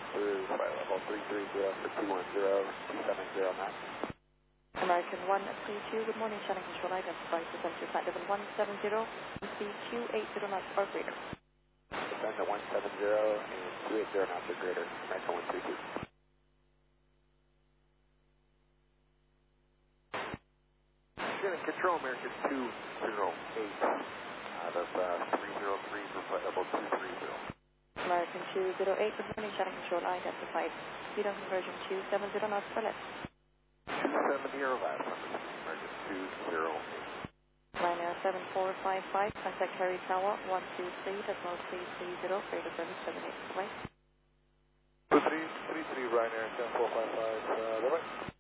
through flight level 330 for 210, 270 knots. American 132, good morning, Shannon Control, identify present your flight level 170, speed 280 knots or greater. Descend to 170 and 280 knots or greater, American 132. Shannon Control, American 208, that's 303 for flight level 230. American 208, good morning, Shannon Control, identified speed on conversion 270 knots or less. 270 or less, American 208. Ryanair 7455, contact Harry Tower 123, decimal 330, greater service 78, right? 333 Ryanair 7455, bye-bye.